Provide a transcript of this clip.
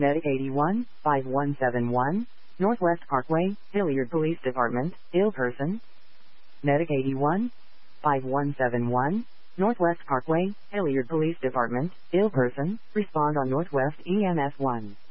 Medic 81, 5171, Northwest Parkway, Hilliard Police Department, ill person. Medic 81, 5171, Northwest Parkway, Hilliard Police Department, ill person, respond on Northwest EMS 1.